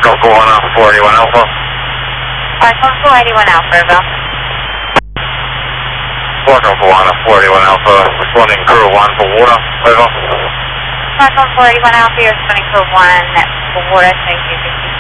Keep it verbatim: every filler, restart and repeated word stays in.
Park one four eighty-one Alpha. Park one four eighty-one Alpha, over. Park one four eighty-one Alpha, responding crew one for water, over. Park one four eighty-one Alpha, you're responding crew one for water, thank you.